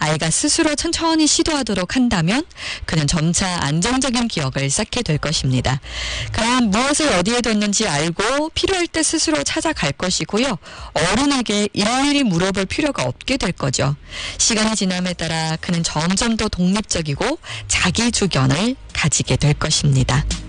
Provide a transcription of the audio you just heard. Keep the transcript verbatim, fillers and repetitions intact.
아이가 스스로 천천히 시도하도록 한다면 그는 점차 안정적인 기억을 쌓게 될 것입니다. 그럼 무엇을 어디에 뒀는지 알고 필요할 때 스스로 찾아갈 것이고요. 어른에게 일일이 물어볼 필요가 없게 될 거죠. 시간이 지남에 따라 그는 점점 더 독립적이고 자기 주견을 가지게 될 것입니다.